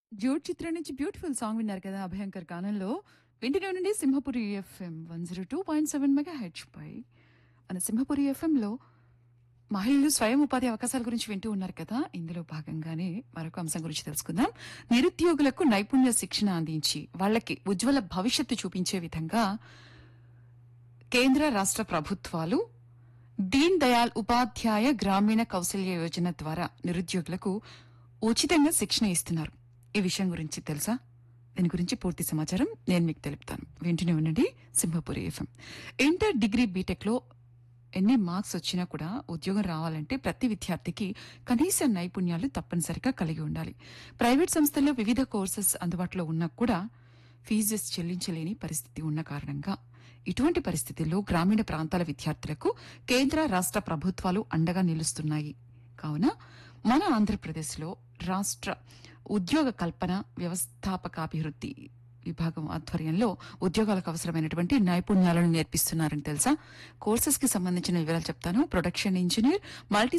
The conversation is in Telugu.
డ్యూట్ చిత్రం నుంచి బ్యూటిఫుల్ సాంగ్ విన్నారు కదా అభయంకర్ గానంలో. వింటూనే ఉండండి సింహపురి ఎఫ్ఎం 102.7 మెగా హెచ్ పై. మన సింహపురి ఎఫ్ఎంలో మహిళలు స్వయం ఉపాధి అవకాశాల గురించి వింటూ ఉన్నారు కదా. ఇందులో భాగంగానే మరొక అంశం గురించి తెలుసుకుందాం. నిరుద్యోగులకు నైపుణ్య శిక్షణ అందించి వాళ్ళకి ఉజ్వల భవిష్యత్తు చూపించే విధంగా కేంద్ర రాష్ట్ర ప్రభుత్వాలు దీన్ దయాళ్ ఉపాధ్యాయ గ్రామీణ కౌశల్య యోజన ద్వారా నిరుద్యోగులకు ఉచితంగా శిక్షణ ఇస్తున్నారు. ఈ విషయం గురించి తెలుసా? దీని గురించి పూర్తి సమాచారం నేను మీకు తెలుపుతాను. వింటూనే ఉండండి Simhapuri FM. Inter, degree, BTech లో ఎన్ని మార్క్స్ వచ్చినా కూడా ఉద్యోగం రావాలంటే ప్రతి విద్యార్థికి కనీస నైపుణ్యాలు తప్పనిసరిగా కలిగి ఉండాలి. ప్రైవేట్ సంస్థల్లో వివిధ కోర్సెస్ అందుబాటులో ఉన్నా కూడా ఫీజెస్ చెల్లించలేని పరిస్థితి ఉన్న కారణంగా ఇటువంటి పరిస్థితుల్లో గ్రామీణ ప్రాంతాల విద్యార్థులకు కేంద్ర రాష్ట్ర ప్రభుత్వాలు అండగా నిలుస్తున్నాయి. కావున మన ఆంధ్రప్రదేశ్లో రాష్ట్ర ఉద్యోగ కల్పన వ్యవస్థాపకాభివృద్ధి విభాగం ఆధ్వర్యంలో ఉద్యోగాలకు అవసరమైనటువంటి నైపుణ్యాలను నేర్పిస్తున్నారని తెలుసా? కోర్సెస్ కి సంబంధించిన వివరాలు చెప్తాను. Production engineer, multi